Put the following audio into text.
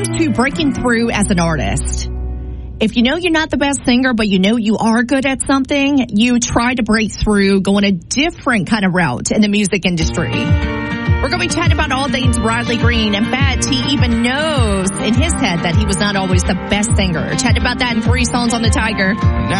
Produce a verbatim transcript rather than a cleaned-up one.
comes to breaking through as an artist, if you know you're not the best singer, but you know you are good at something, you try to break through, going a different kind of route in the music industry. We're going to be chatting about all things Riley Green. In fact, he even knows in his head that he was not always the best singer. Chatting about that in three songs on the Tiger. Now